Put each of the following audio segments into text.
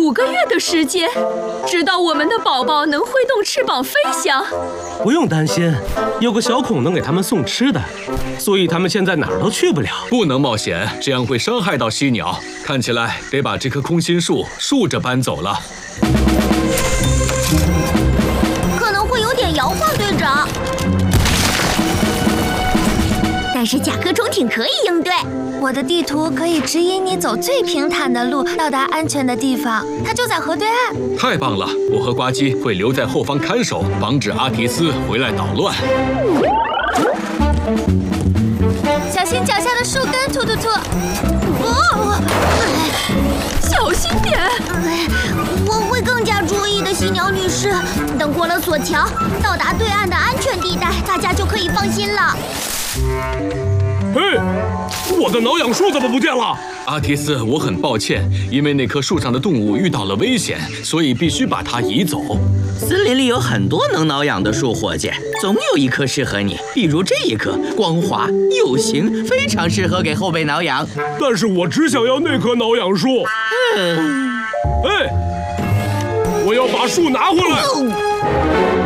5个月的时间，直到我们的宝宝能挥动翅膀飞翔。 不用担心，有个小孔能给他们送吃的，所以他们现在哪儿都去不了。 不能冒险，这样会伤害到犀鸟。看起来得把这棵空心树竖着搬走了。 可能会有点摇晃，队长。但是甲壳虫挺可以应对。 我的地图可以指引你走最平坦的路，到达安全的地方。它就在河对岸。 太棒了！我和呱唧会留在后方看守，防止阿提斯回来捣乱。 小心脚下的树根，突突突！ 哦， 小心点！ 我会更加注意的，犀鸟女士。等过了索桥，到达对岸的安全地带，大家就可以放心了。 嘿，我的挠痒树怎么不见了？ 阿提斯，我很抱歉，因为那棵树上的动物遇到了危险，所以必须把它移走。 森林里有很多能挠痒的树，伙计，总有一棵适合你。比如这一棵，光滑有型，非常适合给后背挠痒。 但是我只想要那棵挠痒树。哎，我要把树拿回来。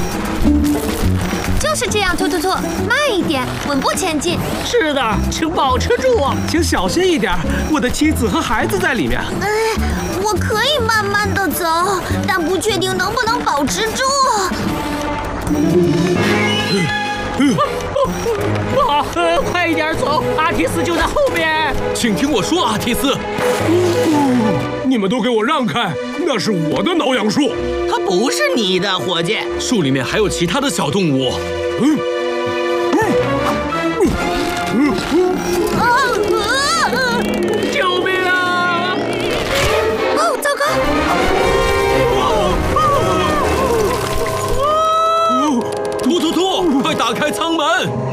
就是这样，突突突，慢一点，稳步前进。 是的，请保持住，请小心一点，我的妻子和孩子在里面。 我可以慢慢的走，但不确定能不能保持住。 快一点走，阿提斯就在后面。 请听我说，阿提斯。 你们都给我让开，那是我的挠痒树。 它不是你的，伙计。 树里面还有其他的小动物。 救命啊！ 哦，糟糕！ 突突突，快打开舱门！